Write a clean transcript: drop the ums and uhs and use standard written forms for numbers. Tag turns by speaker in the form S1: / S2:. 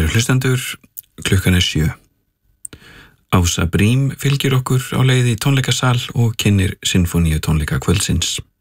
S1: Kæru hlustendur, klukkan 7. Ása Brím fylgir okkur á leið í tónleikasal og kynnir sinfóníu tónleika kvöldsins.